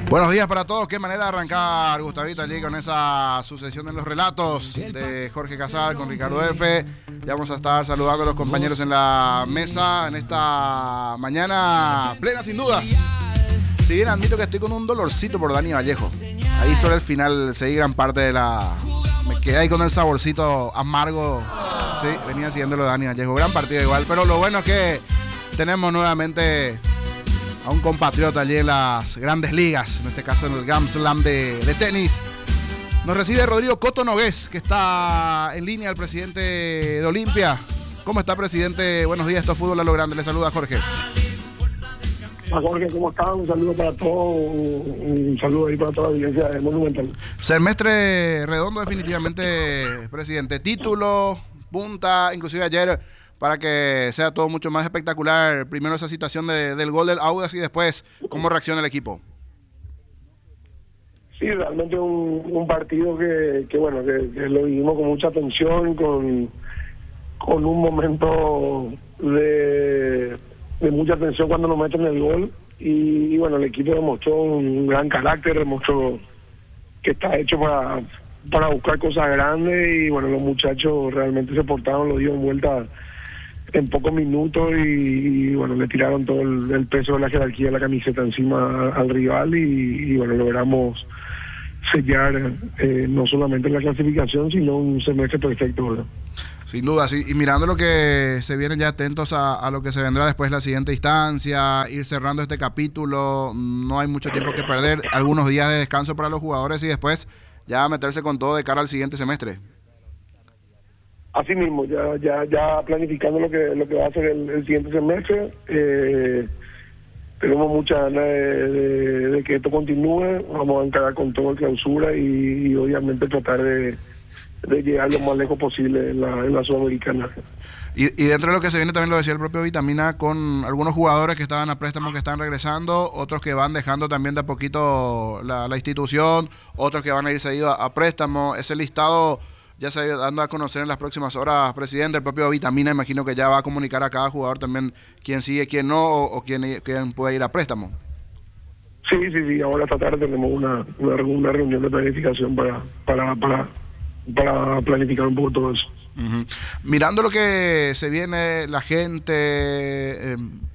Buenos días para todos, qué manera de arrancar, Gustavito, allí con esa sucesión de los relatos de Jorge Casal con Ricardo F. Ya vamos a estar saludando a los compañeros en la mesa en esta mañana plena sin dudas. Si bien admito que estoy con un dolorcito por Dani Vallejo, ahí sobre el final seguí gran parte de la... Me quedé ahí con el saborcito amargo, sí, venía siguiéndolo de Dani Vallejo, gran partido igual, pero lo bueno es que tenemos nuevamente a un compatriota allí en las grandes ligas, en este caso en el Grand Slam de tenis. Nos recibe Rodrigo Coto Nogués, que está en línea, el presidente de Olimpia. ¿Cómo está, presidente? Buenos días, esto es Fútbol a lo Grande. Le saluda Jorge. Hola, Jorge, ¿cómo está? Un saludo para todos, un saludo ahí para toda la audiencia de Monumental. Semestre redondo definitivamente, presidente. Título, punta, inclusive ayer, para que sea todo mucho más espectacular. Primero esa situación del gol del Audax y después cómo reacciona el equipo. Sí, realmente un partido que lo vivimos con mucha tensión, con un momento de mucha tensión cuando nos meten el gol. Y bueno, el equipo demostró un gran carácter, demostró que está hecho para buscar cosas grandes. Y bueno, los muchachos realmente se portaron, lo dieron vuelta en pocos minutos y bueno, le tiraron todo el peso de la jerarquía de la camiseta encima al rival y bueno, logramos sellar no solamente la clasificación, sino un semestre perfecto, ¿verdad? Sin duda, sí. Y mirando lo que se vienen ya atentos a lo que se vendrá después la siguiente instancia, ir cerrando este capítulo, no hay mucho tiempo que perder, algunos días de descanso para los jugadores y después ya meterse con todo de cara al siguiente semestre. Así mismo, ya planificando lo que va a ser el siguiente semestre. Tenemos mucha ganas de que esto continúe. Vamos a encarar con todo el clausura y obviamente tratar de llegar lo más lejos posible en la Sudamericana. Y dentro de lo que se viene también lo decía el propio Vitamina, con algunos jugadores que estaban a préstamo que están regresando, otros que van dejando también de a poquito la institución, otros que van a ir seguidos a préstamo. Ese listado ya se va dando a conocer en las próximas horas, presidente. El propio Vitamina imagino que ya va a comunicar a cada jugador también quién sigue, quién no, o quién puede ir a préstamo. Sí, ahora esta tarde tenemos una reunión de planificación para planificar un poco todo eso. Uh-huh. Mirando lo que se viene, la gente,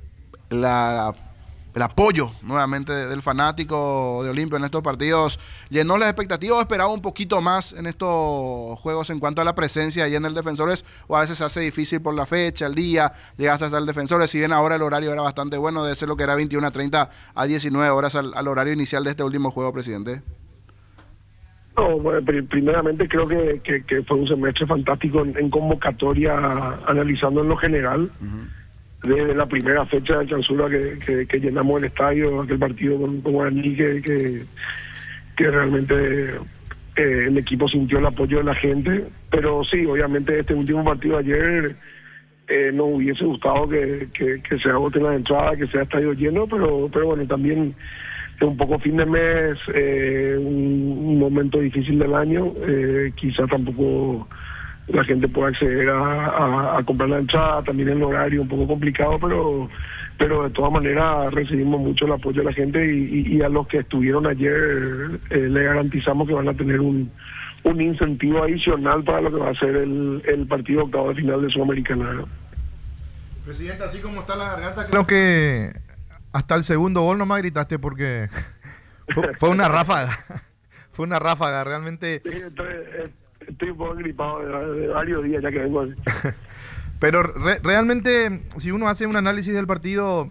el apoyo nuevamente del fanático de Olimpia en estos partidos, ¿llenó las expectativas o esperaba un poquito más en estos juegos en cuanto a la presencia allí en el Defensores? ¿O a veces se hace difícil por la fecha, el día, llegaste hasta el Defensores? Si bien ahora el horario era bastante bueno, de ser lo que era 21:30 a 19 horas al horario inicial de este último juego, presidente. No, bueno, primeramente creo que fue un semestre fantástico en convocatoria, analizando en lo general. Uh-huh. Desde la primera fecha de clausura que llenamos el estadio, aquel partido con Guaraní, que realmente el equipo sintió el apoyo de la gente. Pero sí, obviamente este último partido de ayer nos hubiese gustado que se agoten las entradas, que sea estadio lleno, pero bueno, también es un poco fin de mes, un momento difícil del año, quizá tampoco la gente pueda acceder a comprar la entrada, también el horario un poco complicado, pero de todas maneras recibimos mucho el apoyo de la gente y a los que estuvieron ayer le garantizamos que van a tener un incentivo adicional para lo que va a ser el partido octavo de final de Sudamericana, ¿no? Presidente, así como está la garganta, creo que hasta el segundo gol nomás gritaste porque fue una ráfaga. Fue una ráfaga, realmente. Sí, estoy un poco gripado de varios días ya que vengo así. Pero realmente, si uno hace un análisis del partido,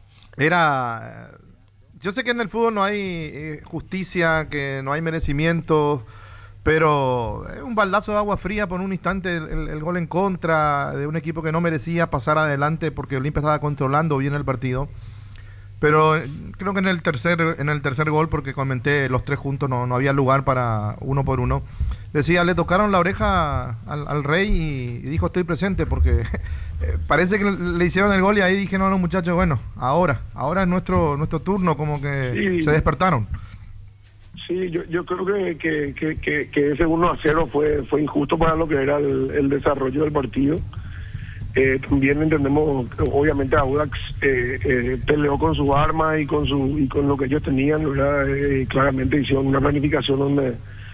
yo sé que en el fútbol no hay justicia, que no hay merecimiento, pero es un baldazo de agua fría por un instante el gol en contra de un equipo que no merecía pasar adelante porque Olimpia estaba controlando bien el partido. Pero creo que en el tercer gol, porque comenté los tres juntos, no había lugar para uno por uno. Decía, le tocaron la oreja al Rey y dijo estoy presente, porque parece que le hicieron el gol y ahí dije, no, muchachos, bueno, ahora es nuestro turno, como que sí. Se despertaron. Sí, yo creo que ese 1-0 fue injusto para lo que era el desarrollo del partido. También entendemos, obviamente Audax peleó con sus armas y con lo que ellos tenían, ¿verdad? Claramente hicieron una planificación donde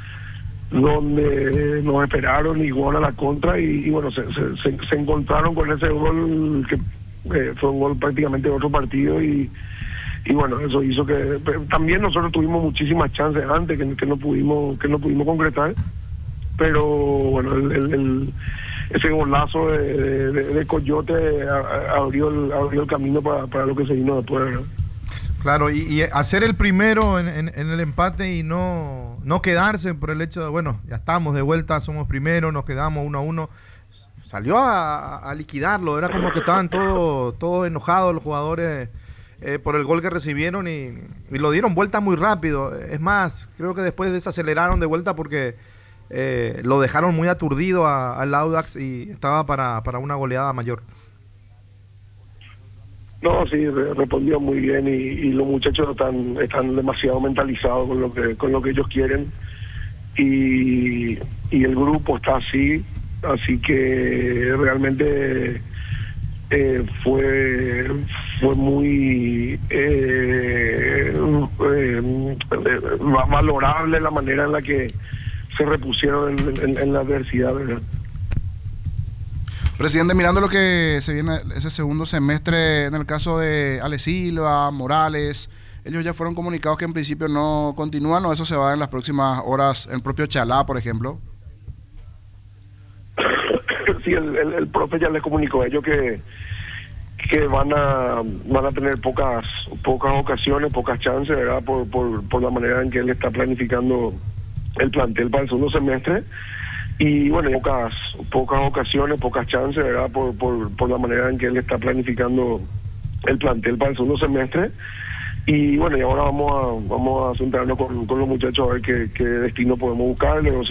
nos esperaron y jugaron a la contra y bueno, se encontraron con ese gol que fue un gol prácticamente de otro partido y bueno, eso hizo que también nosotros tuvimos muchísimas chances antes que no pudimos concretar, pero bueno, ese golazo de Coyote abrió el camino para lo que se vino después, ¿verdad? Claro, y hacer el primero en el empate y no quedarse por el hecho de, bueno, ya estamos de vuelta, somos primeros, nos quedamos 1-1, salió a liquidarlo. Era como que estaban todos enojados los jugadores por el gol que recibieron y lo dieron vuelta muy rápido. Es más, creo que después desaceleraron de vuelta porque lo dejaron muy aturdido al Audax y estaba para una goleada mayor. No, sí, respondió muy bien y los muchachos están demasiado mentalizados con lo que ellos quieren y el grupo está así que realmente fue muy valorable la manera en la que se repusieron en la adversidad, ¿verdad? Presidente, mirando lo que se viene ese segundo semestre en el caso de Ale Silva, Morales, ellos ya fueron comunicados que en principio no continúan o eso se va en las próximas horas, el propio Chalá, por ejemplo. Sí, el profe ya les comunicó a ellos que van a tener pocas ocasiones, pocas chances, ¿verdad? Por la manera en que él está planificando el plantel para el segundo semestre. Y bueno, pocas ocasiones, pocas chances, ¿verdad? Por la manera en que él está planificando el plantel para el segundo semestre. Y bueno, y ahora vamos a sentarnos con los muchachos a ver qué destino podemos buscarle.